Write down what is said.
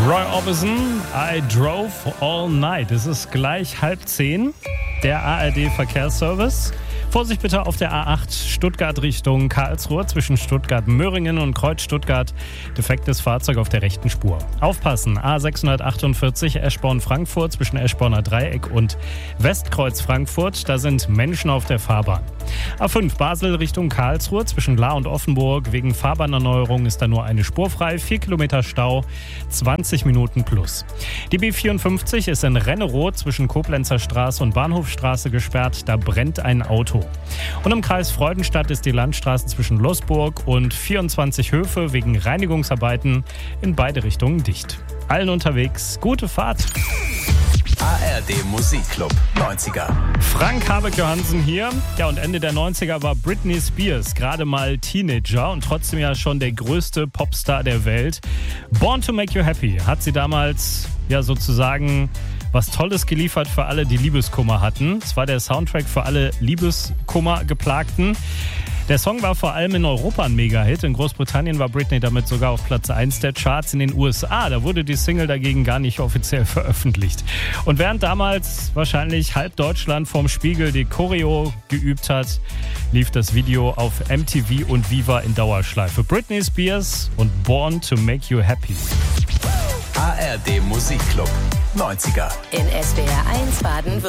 Roy Orbison, I Drove All Night. Es ist gleich 9:30, der ARD-Verkehrsservice. Vorsicht bitte auf der A8 Stuttgart Richtung Karlsruhe zwischen Stuttgart-Möhringen und Kreuz-Stuttgart. Defektes Fahrzeug auf der rechten Spur. Aufpassen, A648 Eschborn-Frankfurt zwischen Eschborner Dreieck und Westkreuz-Frankfurt. Da sind Menschen auf der Fahrbahn. A5 Basel Richtung Karlsruhe zwischen Lahr und Offenburg. Wegen Fahrbahnerneuerung ist da nur eine Spur frei. 4 Kilometer Stau, 20 Minuten plus. Die B54 ist in Renneroth zwischen Koblenzer Straße und Bahnhofstraße gesperrt. Da brennt ein Auto. Und im Kreis Freudenstadt ist die Landstraße zwischen Losburg und 24 Höfe wegen Reinigungsarbeiten in beide Richtungen dicht. Allen unterwegs, gute Fahrt. ARD Musikclub 90er. Frank Habeck-Johansen hier. Ja, und Ende der 90er war Britney Spears gerade mal Teenager und trotzdem ja schon der größte Popstar der Welt. Born to Make You Happy hat sie damals ja sozusagen was Tolles geliefert für alle, die Liebeskummer hatten. Es war der Soundtrack für alle Liebeskummer-Geplagten. Der Song war vor allem in Europa ein Mega-Hit. In Großbritannien war Britney damit sogar auf Platz 1 der Charts. In den USA, da wurde die Single dagegen gar nicht offiziell veröffentlicht. Und während damals wahrscheinlich halb Deutschland vorm Spiegel die Choreo geübt hat, lief das Video auf MTV und Viva in Dauerschleife. Britney Spears und Born to Make You Happy. ARD Musikclub 90er. In SWR 1 Baden-Württemberg.